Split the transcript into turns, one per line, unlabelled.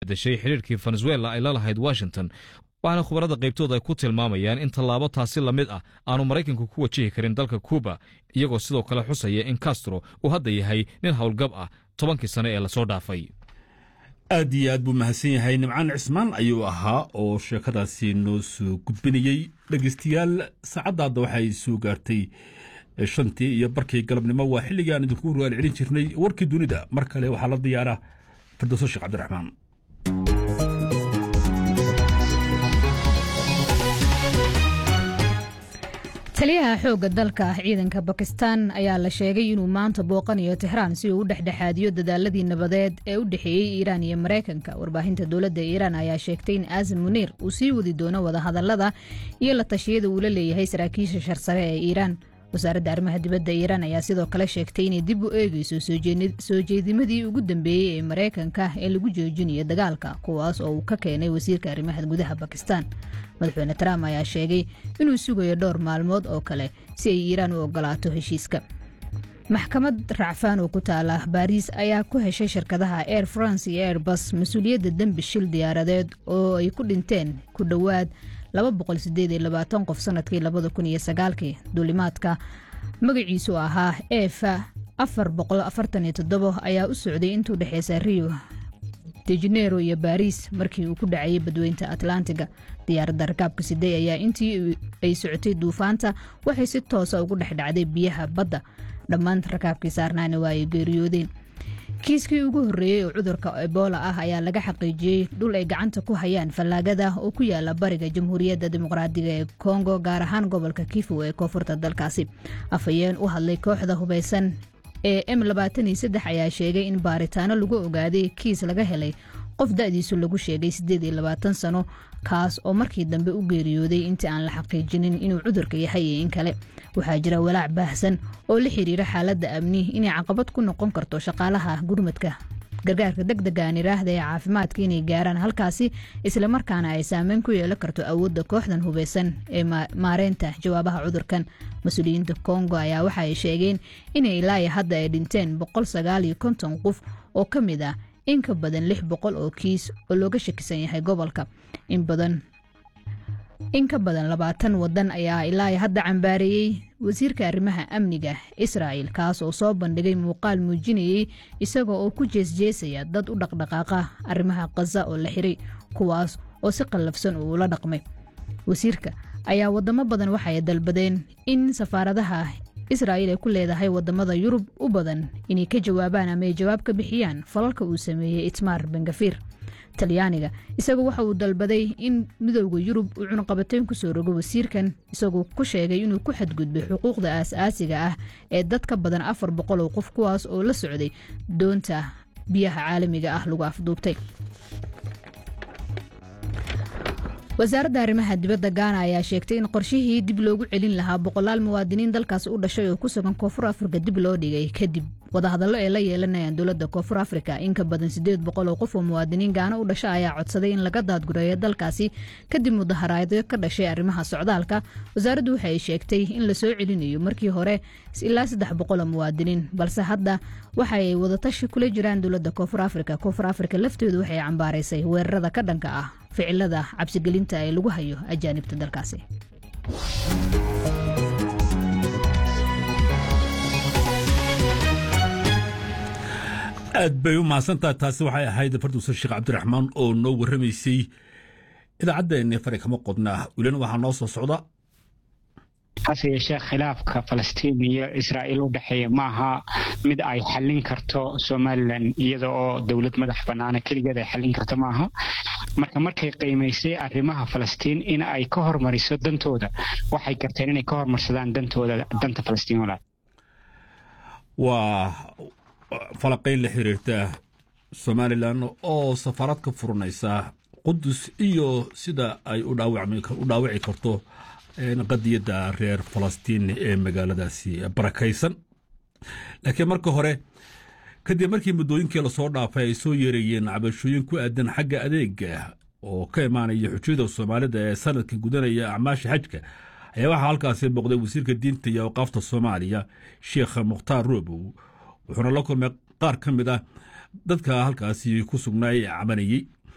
bedeshay xiriirkii Venezuela ay la lahayd Washington waxaana khubarada qaybtooda ay ku tilmaamayaan in tallaabo taasi la mid ah aanu Maraykanku ku wajihi karin dalka Cuba iyagoo sidoo kale xusaya in Castro uu hadda yahay nin howlgab ah 10 sano ee la soo dhaafay.
aad iyo aad buu mahadsan yahay Nimcaan Cismaan ayuu ahaa oo sheekadaasi noo soo gudbinayay. dhegeystayaal saacadaada waxay soo gaartay 5:00 galabnimo waa xilliga aan idinku rugaal celin jirnay warkii dunida mar kale waxaa la diyaaraa Firdawso Sheekh Cabdiraxmaan.
taliyaha xoogga dalka ciidanka Bakistan ayaa la sheegay inuu maanta booqanayo Tehran si uu u dhexdhexaadiyo dadaaladii nabadeed ee u dhaxeeyay Iiraan iyo Mareykanka. warbaahinta dowladda Iiraan ayaa sheegtay in Azam Munir uu sii wadi doono wada hadallada iyo la tashiyada uu la leeyahay saraakiisha sharsare ee Iiraan. wasaaradda arrimaha dibadda Iiraan ayaa sidoo kale sheegtay inay dib u eegayso soo jeedimadii ugu dambeeyay ee Mareykanka ee lagu joojinayo dagaalka kuwaas oo uu ka keenay wasiirka arrimaha gudaha Bakistan. madaxweyne Trump ayaa sheegay inuu sugayo dhowr maalmood oo kale si ay Iiraan u ogolaato heshiiska. maxkamad racfaan oo ku taala Paris ayaa ku heshay shirkadaha Air France iyo Airbus mas'uuliyadda dambi shil diyaaradeed oo ay ku dhinteen ku dhawaad 228 qof sanadkii 2009 duulimaadka magaciisu ahaa EFA 447 ayaa u socday intuu dhaxaysa Rio de Janeiro iyo Paris markii uu ku dhacay badweynta Atlantiga. diyaaradda rakaabka siday ayaa intii ay socotay duufaanta waxay si toos ah ugu dhexdhacday biyaha badda. dhammaan rakaabkii saarnaana waa ay geeriyoodeen. kiiskii ugu horreeyay oo cudurka Ebola ah ayaa laga xaqiijiyay dhul ay gacanta ku hayaan fallaagada oo ku yaala bariga Jamhuuriyadda Dimuqraadiga ee Congo gaar ahaan gobolka Kivu ee koonfurta dalkaasi. afayeen u hadlay kooxda hubeysan ee M23 ayaa sheegay in baaritaano lagu ogaaday kiis laga helay qof da'diisu lagu sheegay 28 sano kaas oo markii dambe u geeriyooday intii aan la xaqiijinin inuu cudurka yahay in kale. waxaa jira walaac baahsan oo la xiriira xaaladda amni inay caqabad ku noqon karto shaqaalaha gurmadka gargaarka degdega ah ee caafimaadka inay gaaraan halkaasi isla markaana ay saameyn ku yeelan karto awoodda kooxdan hubeysan ee maareynta jawaabaha cudurkan. mas'uuliyiinta Congo ayaa waxa ay sheegeen inay ilaa hadda ay dhinteen 159 qof oo ka mid ah in ka badan 600 oo kiis oo looga shakisan yahay gobolka. in ka badan 20 wadan ayaa ilaa hadda cambaareeyay wasiirka arrimaha amniga Israel kaas oo soo bandhigay muuqaal muujinayay isagoo oo ku jeesjeesaya dad u dhaqdhaqaaqa arrimaha Gaza oo la xiray kuwaas oo si qallafsan uu la dhaqmay. wasiirka ayaa wadamo badan waxay dalbadeen in safaaradaha Israel ay ku leedahay wadamada Yurub u badan inay ka jawaabaan ama ay jawaab ka bixiyaan falalka uu sameeyay Itmar Ben-Gvir. Talyaaniga isagu waxa uu dalbaday in midowga Yurub uu cunaqabateyn ku soo rogo wasiirkan isagoo ku sheegay inuu ku xadgudbay xuquuqda aasaasiga ah ee dadka badan 400 oo qof kuwaas oo la socday doonta biyaha caalamiga ah lagu afduubtay. wasaaradda arrimaha dibadda Ghana ayaa sheegtay in qorshihii dib loogu celin lahaa boqolaal muwaadiniin dalkaas u dhashay oo ku sugan Koonfur Afrika dib loo dhigay kadib wadahadallo ay la yeelanayaan dowladda Koonfur Afrika. in ka badan 800 oo qof oo muwaadiniin Ghana u dhashay ayaa codsaday in laga daadgureeyo dalkaasi kadib mudaharaadyo ka dhashay arrimaha socdaalka. wasaaraddu waxay sheegtay in la soo celinayo markii hore ilaa 300 muwaadiniin balse hadda waxay wadatashi kula jiraan dowladda Koonfur Afrika. Koonfur Afrika lafteedu waxay cambaaraysay weerarada ka dhanka ah ficilada cabsigelinta ee lagu hayo ajaanibta dalkaasi.
aad bay u mahadsantahay. taasi waxay ahayd Firdawso Sheekh Cabdiraxmaan oo noo warramaysay idaacaddeena fare kama qodna weliba waxaa noo soo socda
hase yeeshee khilaafka Falastiin iyo Israa'iil u dhaxeeya maaha mid ay xallin karto Somaliland iyada oo dawlad madax bannaan kaligeed ay xallin karto maaha. markay qiimaysay arrimaha Falastiin in ay ka hormariso dantooda waxay garteen inay ka hormarsadaan danta Falastiin walaal.
waa falaqayn la xiriirta Somaliland oo safarad ka furanaysa Qudus iyo sida ay u dhaawici karto qadiyadda reer Falastiin ee magaaladaasi barakaysan. laakiin marka hore kadib markii muddooyinkii la soo dhaafay ay soo yeerayeen cabashooyin ku aadan xagga adeega oo ka imaanaya xujada Soomaalida ee sanadka gudanaya acmaasha xajka ayaa waxaa halkaasi booqday wasiirka diinta iyo awqaafta Soomaaliya Sheekh Mukhtaar Roobow wuxuuna la kulmay qaar ka mid ah dadka halkaasi ku sugnaay cabanayay